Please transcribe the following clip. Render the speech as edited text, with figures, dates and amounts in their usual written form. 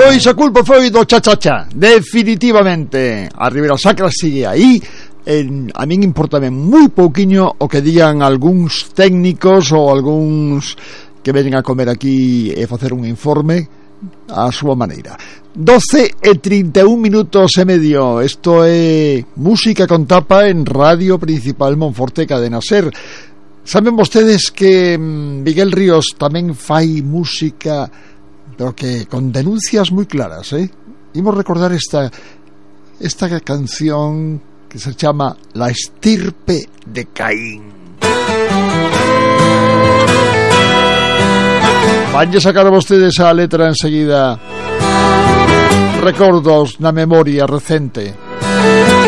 Pois a culpa foi do cha-cha-cha, definitivamente. A Ribeira Sacra sigue aí. A min importame moi pouquiño o que digan algúns técnicos ou algúns que veñen a comer aquí e facer un informe a súa maneira. 12:31 Isto é música con tapa en Radio Principal Monforte, Cadena Ser. Saben vostedes que Miguel Ríos tamén fai música, pero que con denuncias moi claras, Imos recordar esta canción que se chama La estirpe de Caín. Vanlle sacar a vostedes a letra enseguida. Recordos na memoria recente.